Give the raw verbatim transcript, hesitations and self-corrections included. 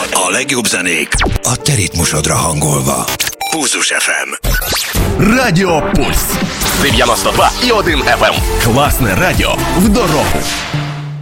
A legjobb zenék a te ritmusodra hangolva. Pulzus еф ем. Радіо Пульс. дев'яносто два і один еф ем. Класне радіо в дорогу.